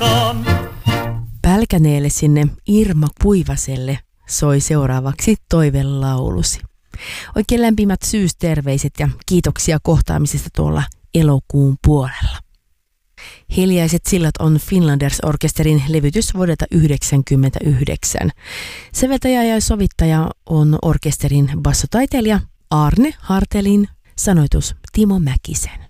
rakastan. Pälkäneelle sinne Irma Puivaselle soi seuraavaksi toivelaulusi. Oikein lämpimät syysterveiset ja kiitoksia kohtaamisesta tuolla elokuun puolella. Hiljaiset sillat on Finlanders-orkesterin levytys vuodelta 1999. Säveltäjä ja sovittaja on orkesterin bassotaiteilija Arne Hartelin, sanoitus Timo Mäkisen.